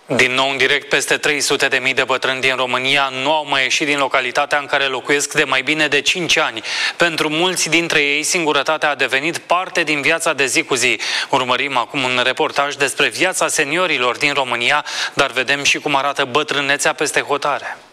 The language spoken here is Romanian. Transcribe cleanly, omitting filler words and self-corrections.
Din nou în direct, peste 300.000 de bătrâni din România nu au mai ieșit din localitatea în care locuiesc de mai bine de 5 ani. Pentru mulți dintre ei, singurătatea a devenit parte din viața de zi cu zi. Urmărim acum un reportaj despre viața seniorilor din România, dar vedem și cum arată bătrânețea peste hotare.